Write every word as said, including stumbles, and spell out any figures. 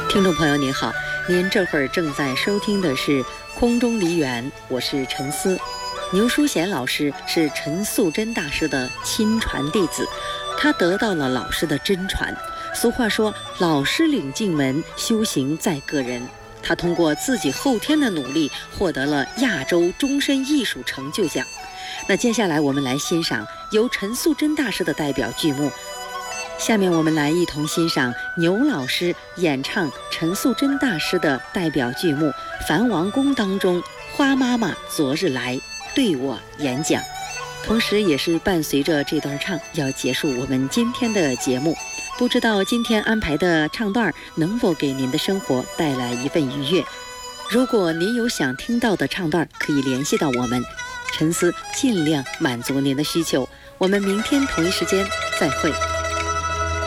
听众朋友您好，您这会儿正在收听的是空中梨园，我是陈思。牛淑贤老师是陈素贞大师的亲传弟子，他得到了老师的真传。俗话说，老师领进门，修行在个人。他通过自己后天的努力，获得了亚洲终身艺术成就奖。那接下来我们来欣赏由陈素贞大师的代表剧目。下面我们来一同欣赏牛老师演唱陈素贞大师的代表剧目《樊王宫》当中花妈妈昨日来对我演讲，同时也是伴随着这段唱要结束我们今天的节目。不知道今天安排的唱段能否给您的生活带来一份愉悦？如果您有想听到的唱段，可以联系到我们，陈思尽量满足您的需求。我们明天同一时间再会。